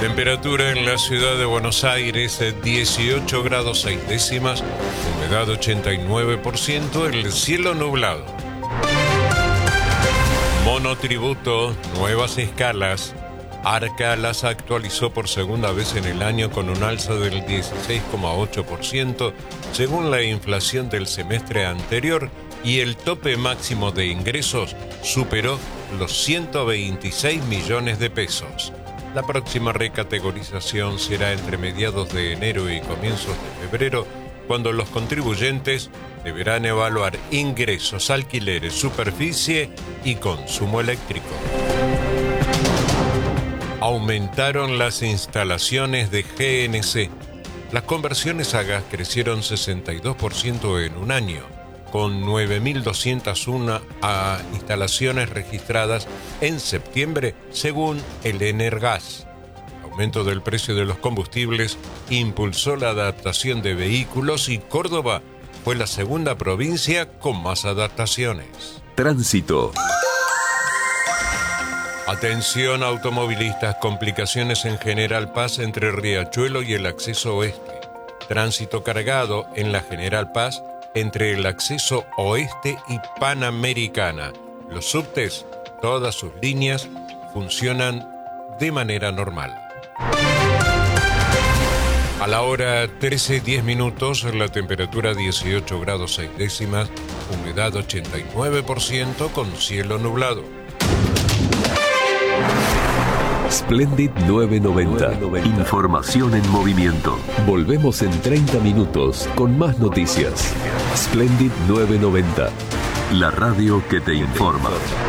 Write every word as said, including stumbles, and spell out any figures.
Temperatura en la ciudad de Buenos Aires, dieciocho grados seis décimas, humedad ochenta y nueve por ciento, el cielo nublado. Monotributo, nuevas escalas. Arca las actualizó por segunda vez en el año con un alza del dieciséis coma ocho por ciento según la inflación del semestre anterior, y el tope máximo de ingresos superó los ciento veintiséis millones de pesos. La próxima recategorización será entre mediados de enero y comienzos de febrero, cuando los contribuyentes deberán evaluar ingresos, alquileres, superficie y consumo eléctrico. Aumentaron las instalaciones de G N C. Las conversiones a gas crecieron sesenta y dos por ciento en un año, con nueve mil doscientas uno a instalaciones registradas en septiembre, según el Energas. El aumento del precio de los combustibles impulsó la adaptación de vehículos y Córdoba fue la segunda provincia con más adaptaciones. Tránsito. Atención automovilistas, complicaciones en General Paz entre Riachuelo y el acceso oeste. Tránsito cargado en la General Paz entre el acceso oeste y Panamericana. Los subtes, todas sus líneas, funcionan de manera normal. A la hora trece diez minutos, la temperatura dieciocho grados seis décimas, humedad ochenta y nueve por ciento con cielo nublado. Splendid nueve noventa. Información en movimiento. Volvemos en treinta minutos con más noticias. Splendid nueve noventa. La radio que te informa.